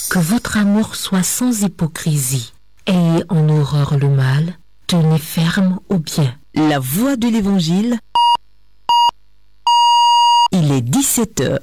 Que votre amour soit sans hypocrisie. Ayez en horreur le mal, tenez ferme au bien. La voix de l'Évangile, il est 17h.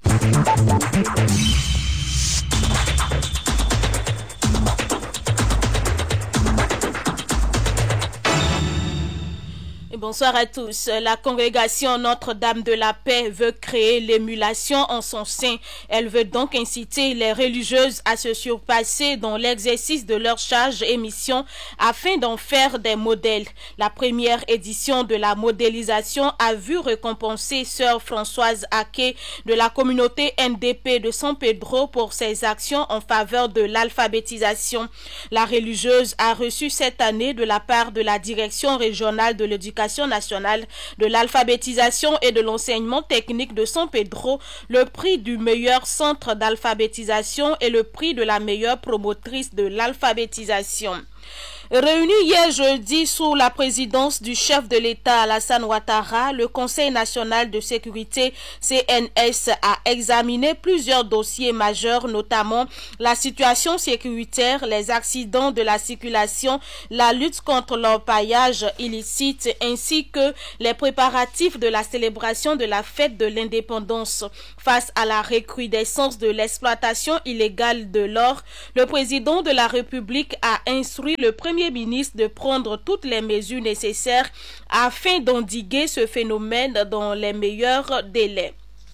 Bonsoir à tous. La congrégation Notre-Dame de la Paix veut créer l'émulation en son sein. Elle veut donc inciter les religieuses à se surpasser dans l'exercice de leurs charges et missions afin d'en faire des modèles. La première édition de la modélisation a vu récompenser Sœur Françoise Aké de la communauté NDP de San Pedro pour ses actions en faveur de l'alphabétisation. La religieuse a reçu cette année de la part de la Direction régionale de l'éducation nationale de l'alphabétisation et de l'enseignement technique de San Pedro, le prix du meilleur centre d'alphabétisation et le prix de la meilleure promotrice de l'alphabétisation. Réuni hier jeudi sous la présidence du chef de l'État Alassane Ouattara, le Conseil national de sécurité CNS a examiné plusieurs dossiers majeurs, notamment la situation sécuritaire, les accidents de la circulation, la lutte contre l'orpaillage illicite ainsi que les préparatifs de la célébration de la fête de l'indépendance. Face à la recrudescence de l'exploitation illégale de l'or, le président de la République a instruit le Premier ministre de prendre toutes les mesures nécessaires afin d'endiguer ce phénomène dans les meilleurs délais.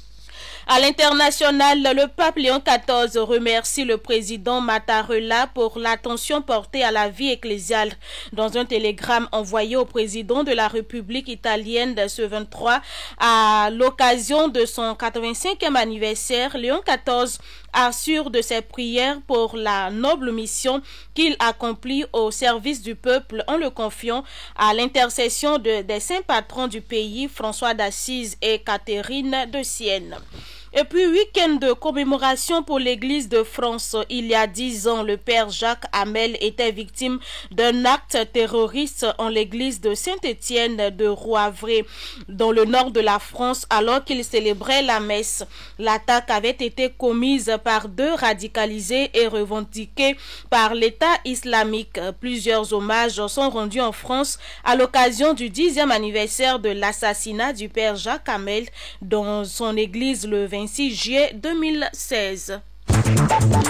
À l'international, le pape Léon XIV remercie le président Mattarella pour l'attention portée à la vie ecclésiale. Dans un télégramme envoyé au président de la République italienne ce 23, à l'occasion de son 85e anniversaire, Léon XIV assure de ses prières pour la noble mission qu'il accomplit au service du peuple en le confiant à l'intercession des saints patrons du pays, François d'Assise et Catherine de Sienne. Et puis, week-end de commémoration pour l'Église de France. Il y a 10 ans, le père Jacques Hamel était victime d'un acte terroriste en l'église de Saint-Étienne de Rouavray, dans le nord de la France, alors qu'il célébrait la messe. L'attaque avait été commise par 2 radicalisés et revendiquée par l'État islamique. Plusieurs hommages sont rendus en France à l'occasion du 10e anniversaire de l'assassinat du père Jacques Hamel dans son église le 26 juillet 2016.